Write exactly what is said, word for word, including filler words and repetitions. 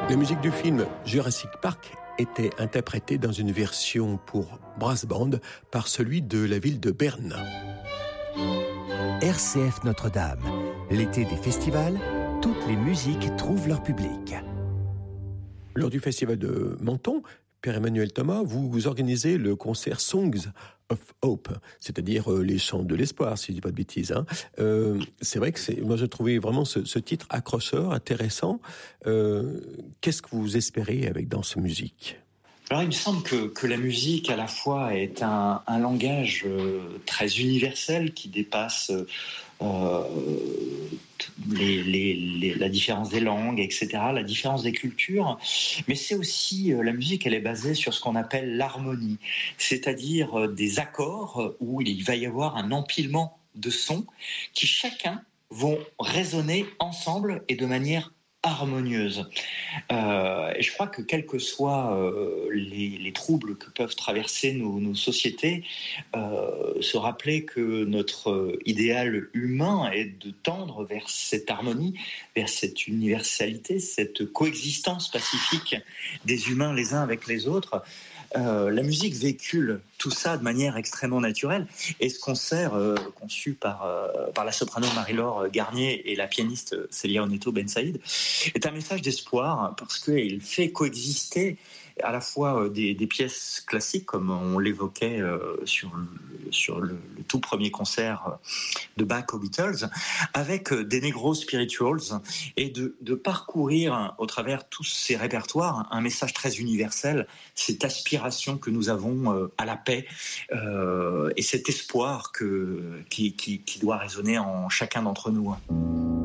La musique du film Jurassic Park était interprétée dans une version pour brass band par celui de la ville de Berne. R C F Notre-Dame, l'été des festivals, toutes les musiques trouvent leur public. Lors du festival de Menton, Pierre-Emmanuel Thomas, vous organisez le concert Songs of Hope, c'est-à-dire euh, les chants de l'espoir, si je dis pas de bêtises. Hein. Euh, c'est vrai que c'est, moi j'ai trouvé vraiment ce, ce titre accrocheur, intéressant. Euh, qu'est-ce que vous espérez avec dans ce musique ? Alors il me semble que, que la musique à la fois est un, un langage euh, très universel qui dépasse euh, les, les, les, la différence des langues, et cetera, la différence des cultures, mais c'est aussi, euh, la musique elle est basée sur ce qu'on appelle l'harmonie, c'est-à-dire euh, des accords où il va y avoir un empilement de sons qui chacun vont résonner ensemble et de manière harmonieuse. Euh, et je crois que quels que soient euh, les, les troubles que peuvent traverser nos, nos sociétés, euh, se rappeler que notre idéal humain est de tendre vers cette harmonie, vers cette universalité, cette coexistence pacifique des humains les uns avec les autres. Euh, la musique véhicule tout ça de manière extrêmement naturelle, et ce concert euh, conçu par, euh, par la soprano Marie-Laure Garnier et la pianiste Célia Oneto Ben Saïd est un message d'espoir parce qu'il fait coexister à la fois des, des pièces classiques comme on l'évoquait euh, sur, le, sur le, le tout premier concert de Bach aux Beatles, avec des negro spirituals, et de, de parcourir au travers tous ces répertoires un message très universel, cette aspiration que nous avons euh, à la paix euh, et cet espoir que, qui, qui, qui doit résonner en chacun d'entre nous.